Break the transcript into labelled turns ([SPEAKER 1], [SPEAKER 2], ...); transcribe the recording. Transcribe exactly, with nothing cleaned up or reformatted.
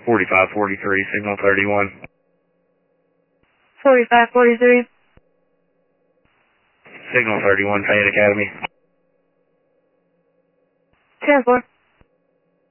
[SPEAKER 1] forty-five forty-three, signal thirty-one.
[SPEAKER 2] forty-five forty-three.
[SPEAKER 1] Signal thirty-one, Fayette Academy.
[SPEAKER 2] ten four.